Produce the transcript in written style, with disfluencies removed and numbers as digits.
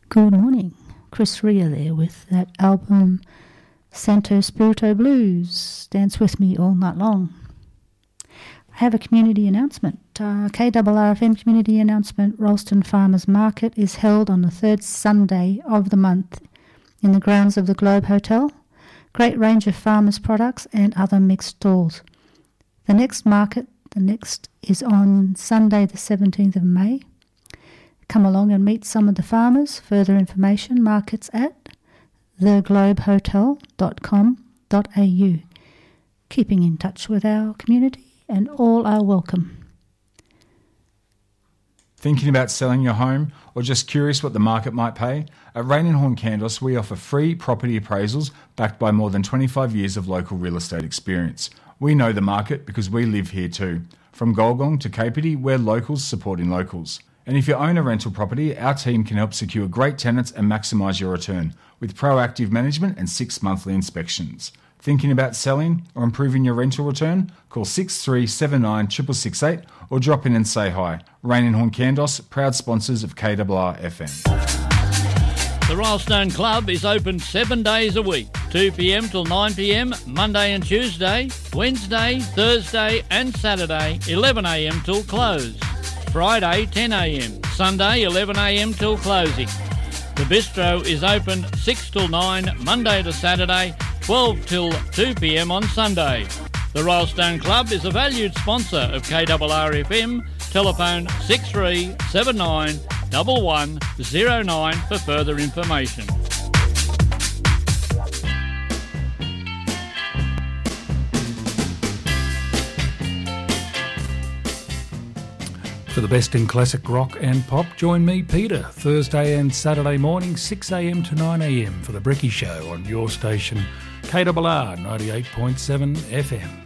Good morning. Chris Rea there with that album Santo Spirito Blues, Dance With Me All Night Long. I have a community announcement. KRRFM community announcement. Ralston Farmers Market is held on the third Sunday of the month in the grounds of the Globe Hotel. Great range of farmers' products and other mixed stalls. The next is on Sunday the 17th of May. Come along and meet some of the farmers. Further information, markets at theglobehotel.com.au. Keeping in touch with our community, and all are welcome. Thinking about selling your home or just curious what the market might pay? At Rain and Horn Candos, we offer free property appraisals backed by more than 25 years of local real estate experience. We know the market because we live here too. From Golgong to Kapiti, we're locals supporting locals. And if you own a rental property, our team can help secure great tenants and maximise your return with proactive management and 6 monthly inspections. Thinking about selling or improving your rental return? Call 6379 668 or drop in and say hi. Rain and Horn Candos, proud sponsors of KRRFM. The Rylestone Club is open 7 days a week, 2 p.m. till 9 p.m, Monday and Tuesday, Wednesday, Thursday and Saturday, 11 a.m. till close. Friday, 10 a.m, Sunday, 11 a.m. till closing. The bistro is open 6 till 9, Monday to Saturday, 12 till 2 p.m. on Sunday. The Rylestone Club is a valued sponsor of KRRFM. Telephone 6379 1109 for further information. For the best in classic rock and pop, join me, Peter, Thursday and Saturday morning, 6 a.m. to 9 a.m. for the Bricky Show on your station, KRR 98.7 FM.